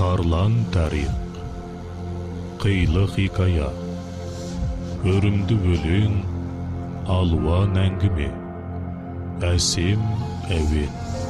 Тарлан тарих, қилы хикая, көрімді өлең, алуан әңгіме, әсем әуен.